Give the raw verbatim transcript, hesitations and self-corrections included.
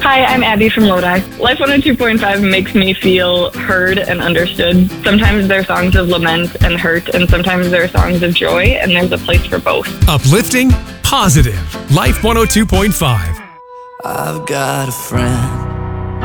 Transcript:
Hi, I'm Abby from Lodi. Life one oh two point five makes me feel heard and understood. Sometimes they're songs of lament and hurt, and sometimes they're songs of joy, and there's a place for both. Uplifting, positive. Life one oh two point five. I've got a friend